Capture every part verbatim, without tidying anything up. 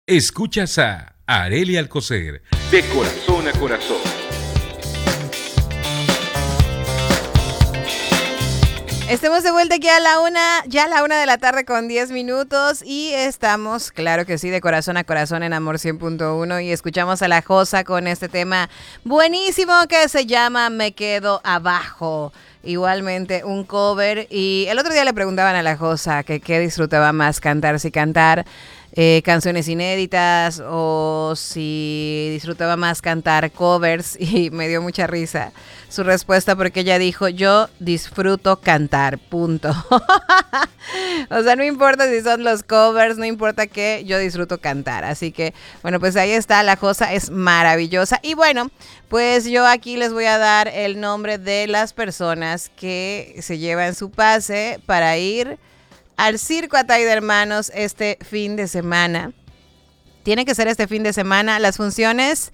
Escuchas a Arely Alcocer, de corazón a corazón. Estamos de vuelta aquí a la una, ya a la una de la tarde con diez minutos y estamos, claro que sí, de corazón a corazón en Amor cien punto uno y escuchamos a La Josa con este tema buenísimo que se llama Me Quedo Abajo. Igualmente un cover y el otro día le preguntaban a La Josa que qué disfrutaba más, cantar, si cantar eh, canciones inéditas o si disfrutaba más cantar covers y me dio mucha risa su respuesta porque ella dijo, yo disfruto cantar, punto. O sea, no importa si son los covers, no importa qué, yo disfruto cantar. Así que, bueno, pues ahí está, La Josa es maravillosa. Y bueno, pues yo aquí les voy a dar el nombre de las personas que se llevan su pase para ir al Circo Atay de Hermanos este fin de semana. Tiene que ser este fin de semana. Las funciones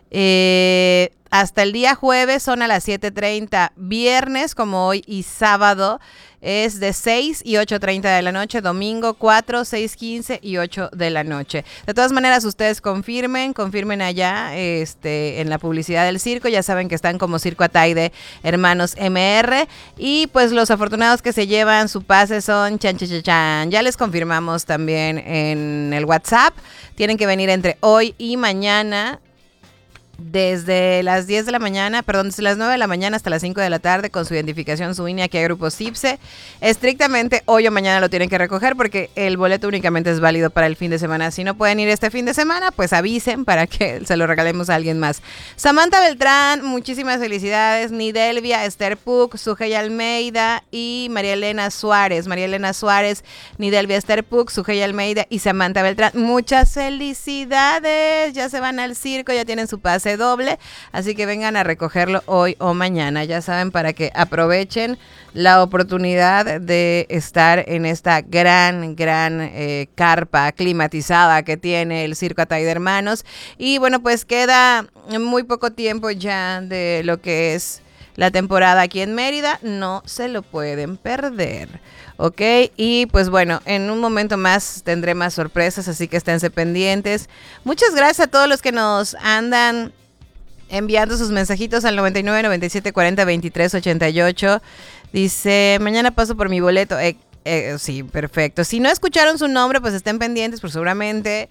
eh, hasta el día jueves son a las siete treinta. Viernes, como hoy, y sábado es de seis y ocho treinta de la noche. Domingo cuatro, seis quince y ocho de la noche. De todas maneras, ustedes confirmen, confirmen allá este, en la publicidad del circo. Ya saben que están como Circo Atay de Hermanos M R. Y pues los afortunados que se llevan su pase son chan, chan, chan, chan. Ya les confirmamos también en el WhatsApp. Tienen que venir entre hoy y mañana. Desde las diez de la mañana, perdón, desde las nueve de la mañana hasta las cinco de la tarde con su identificación, su I N E, aquí hay Grupo CIPSE. Estrictamente hoy o mañana lo tienen que recoger porque el boleto únicamente es válido para el fin de semana. Si no pueden ir este fin de semana, pues avisen para que se lo regalemos a alguien más. Samantha Beltrán, muchísimas felicidades. Nidelvia, Esther Puc, Sujei Almeida y María Elena Suárez. María Elena Suárez, Nidelvia, Esther Puc, Sujei Almeida y Samantha Beltrán. Muchas felicidades. Ya se van al circo, ya tienen su pase doble, así que vengan a recogerlo hoy o mañana, ya saben, para que aprovechen la oportunidad de estar en esta gran, gran eh, carpa climatizada que tiene el Circo Atay de Hermanos. Y bueno, pues queda muy poco tiempo ya de lo que es la temporada aquí en Mérida, no se lo pueden perder. Ok, y pues bueno, en un momento más tendré más sorpresas, así que esténse pendientes. Muchas gracias a todos los que nos andan enviando sus mensajitos al noventa y nueve, noventa y siete, cuarenta, veintitrés, ochenta y ocho. Dice, mañana paso por mi boleto. Eh, eh, sí, perfecto. Si no escucharon su nombre, pues estén pendientes, pues seguramente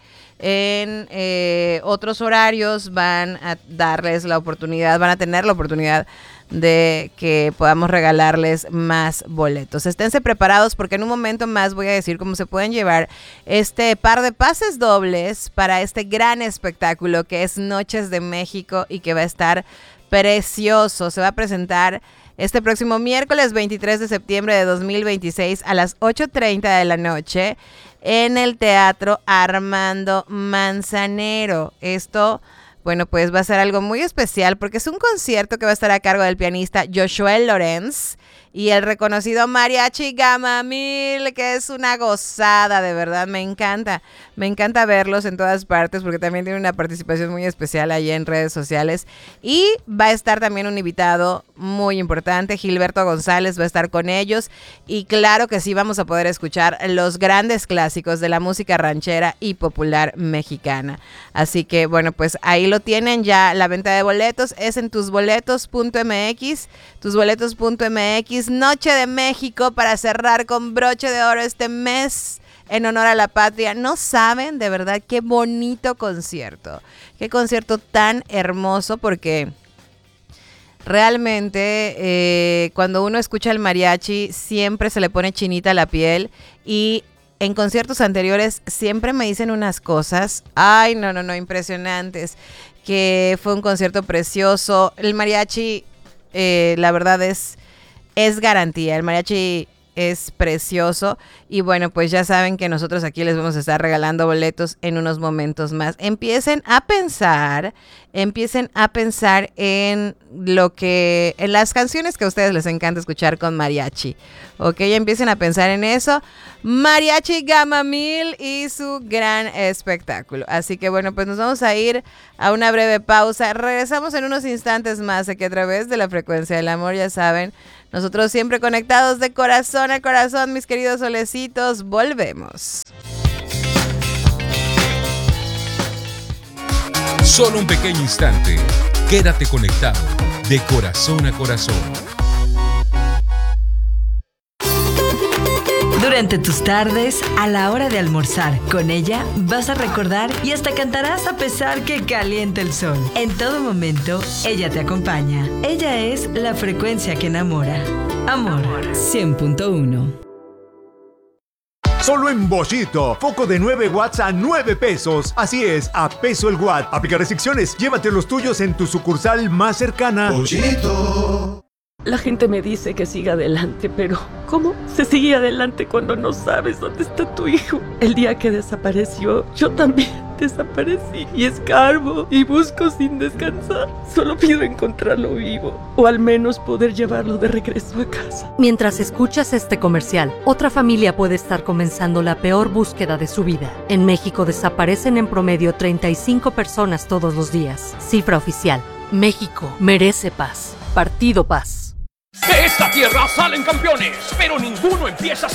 en eh, otros horarios van a darles la oportunidad, van a tener la oportunidad de que podamos regalarles más boletos. Esténse preparados porque en un momento más voy a decir cómo se pueden llevar este par de pases dobles para este gran espectáculo que es Noches de México y que va a estar precioso. Se va a presentar este próximo miércoles veintitrés de septiembre de dos mil veintiséis a las ocho treinta de la noche en el Teatro Armando Manzanero. Esto, bueno, pues va a ser algo muy especial porque es un concierto que va a estar a cargo del pianista Joshua Lorenz y el reconocido Mariachi Gamamil, que es una gozada, de verdad, me encanta. Me encanta verlos en todas partes porque también tiene una participación muy especial allí en redes sociales. Y va a estar también un invitado muy importante, Gilberto González va a estar con ellos. Y claro que sí, vamos a poder escuchar los grandes clásicos de la música ranchera y popular mexicana. Así que, bueno, pues ahí lo tienen ya. La venta de boletos es en tusboletos punto m x, tusboletos punto m x. Noche de México para cerrar con broche de oro este mes en honor a la patria. No saben de verdad qué bonito concierto, qué concierto tan hermoso, porque realmente eh, cuando uno escucha el mariachi siempre se le pone chinita la piel. Y en conciertos anteriores siempre me dicen unas cosas, ay no, no, no, impresionantes, que fue un concierto precioso. El mariachi, eh, la verdad es Es garantía, el mariachi es precioso. Y bueno, pues ya saben que nosotros aquí les vamos a estar regalando boletos en unos momentos más. Empiecen a pensar, empiecen a pensar en lo que, en las canciones que a ustedes les encanta escuchar con mariachi. Ok, empiecen a pensar en eso. Mariachi Gamamil y su gran espectáculo. Así que bueno, pues nos vamos a ir a una breve pausa. Regresamos en unos instantes más aquí a través de la frecuencia del amor, ya saben. Nosotros siempre conectados de corazón a corazón, mis queridos solecitos. Volvemos. Solo un pequeño instante. Quédate conectado de corazón a corazón. Durante tus tardes, a la hora de almorzar, con ella vas a recordar y hasta cantarás a pesar que caliente el sol. En todo momento, ella te acompaña. Ella es la frecuencia que enamora. Amor cien punto uno. Solo en Boschito, foco de nueve watts a nueve pesos. Así es, a peso el watt. Aplica restricciones, llévate los tuyos en tu sucursal más cercana. Boschito. La gente me dice que siga adelante, pero ¿cómo se sigue adelante cuando no sabes dónde está tu hijo? El día que desapareció, yo también desaparecí y escarbo y busco sin descansar. Solo pido encontrarlo vivo o al menos poder llevarlo de regreso a casa. Mientras escuchas este comercial, otra familia puede estar comenzando la peor búsqueda de su vida. En México desaparecen en promedio treinta y cinco personas todos los días. Cifra oficial. México merece paz. Partido Paz. De esta tierra salen campeones, pero ninguno empieza sin